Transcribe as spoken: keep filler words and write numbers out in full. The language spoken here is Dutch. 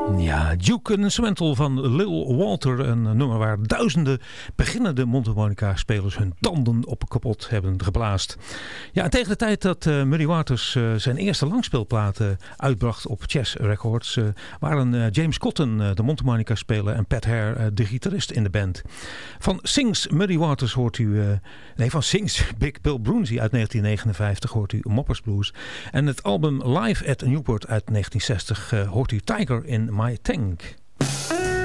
Ja, Duke Instrumental van Lil Walter. Een nummer waar duizenden beginnende mondharmonica-spelers hun tanden op kapot hebben geblaast. Ja, en tegen de tijd dat uh, Muddy Waters uh, zijn eerste langspeelplaten uitbracht op Chess Records, Uh, waren uh, James Cotton uh, de mondharmonica-speler en Pat Hare uh, de gitarist in de band. Van Sings Muddy Waters hoort u... Uh, nee, van Sings Big Bill Broonzy uit negentien negenenvijftig hoort u Moppers Blues. En het album Live at Newport uit negentien zestig uh, hoort u Tiger in My Tank.